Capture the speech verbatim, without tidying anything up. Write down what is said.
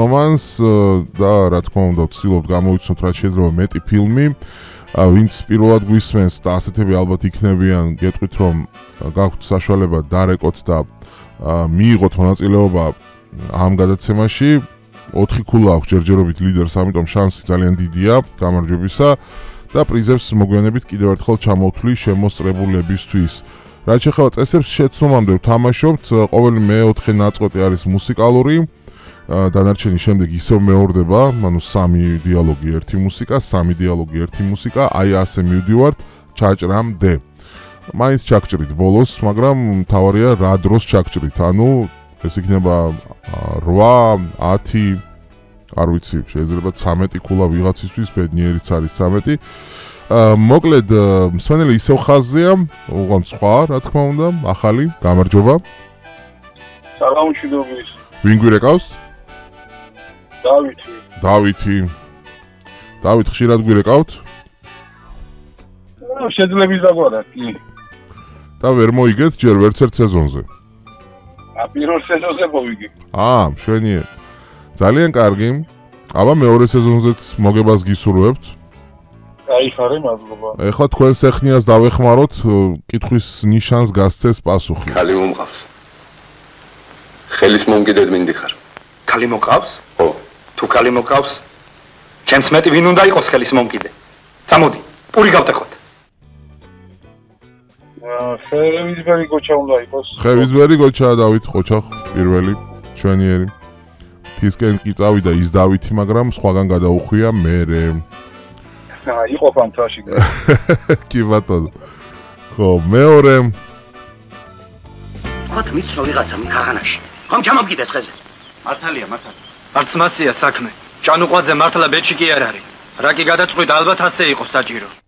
რომანს და რა თქმა უნდა ვცდილობთ გამოვიცნოთ რაც შეიძლება მეტი ფილმი. ვინც პირველად გვისმენს და ასეთები ალბათ იქნებიან, გეტყვით რომ გაქვთ საშუალება დარეკოთ და მიიღოთ მონაწილეობა ამ გადაცემაში. ოთხი ქულა აქვს ჯერჯერობით ლიდერს, ამიტომ შანსი ძალიან დიდია გამარჯვებისა და პრიზებს მოგვიანებით კიდევ ერთხელ ჩამოვთვლი შემოსწრებულებისთვის. რაც შეეხება წესებს შეცდომამდე ვთამაშობთ, ყოველი მეოთხე ნაწყვეტი არის მუსიკალური. დანარჩენი შემდეგ ისევ მეორდება, ანუ სამი დიალოგი, ერთი მუსიკა, სამი დიალოგი, ერთი მუსიკა, აი ასე მივდივართ ჩაჭრამდე. მაინც ჩაგჭრით ბოლოს, მაგრამ თავარია რა დროს ჩაგჭრით, ანუ ეს იქნება რვა, ათი, არ ვიცი, შეიძლება ცამეტი ქულა ვიღაცისთვის, ბედნიერიც არის ცამეტი. მოკლედ, მსმენელი ისევ ხაზზეა, უღონ სხვა, რა თქმა უნდა, ახალი, გამარჯობა. სალამჩიდობის. ვინ გვირეკავს? დავითი. დავითი. დავით ხშირად გვირეკავთ? ნუ შეიძლება ისაგვარა, კი. და ვერ მოიგეთ ჯერ ვერც ერთ სეზონზე. ა პირველ სეზონზე მოვიგე. აა, მშვენიერ. ძალიან კარგი. აბა მეორე სეზონზეც მოგებას გისურვებთ. აი ხარე, მადლობა. ეხლა თქვენს ეხნიას დავეხმაროთ, კითხვის ნიშანს გასცეს პასუხი. ქალი მომყავს. ხელის მომკიდედ მინდიხარ. ქალი მოყავს? ხო. თუ ქალი მოყავს, ჩემს მეტი ვინ უნდა იყოს ხელის მომკიდე? წამოდი, პური გავტეხოთ. ხევისბერი გოჩა უნდა იყოს. ხევისბერი გოჩა დავით ყოჩახ პირველი ჩვენიერი. თისკენ კი წავიდა ის დავითი, მაგრამ სხვაგან გადაუხვია მერე. აა იყო ფანტაში. კი ბატონო. ხო, მეორე. ხოთ მიცნო ვიღაცა მიქაღანაში. ხომ ჩამომკიდეს ხეზე? მართალია, მართალია. არც მასია საქმე. ჭანუყვაძე მართლა ბეჭი კი არ არის. რა კი გადაწყვიტა ალბათ ასე იყოს საჭირო.